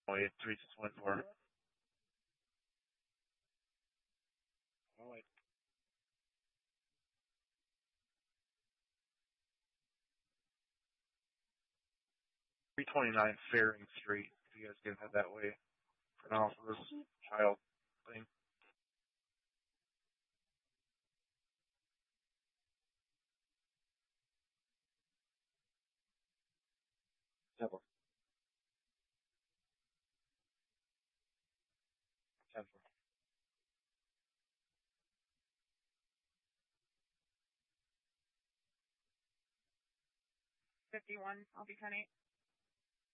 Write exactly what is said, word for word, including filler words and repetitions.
Wait, three six one four. Oh wait. three twenty-nine Faring Street. If you guys can head that way for now for this child thing. ten four. ten four. fifty-one, I'll be ten eight.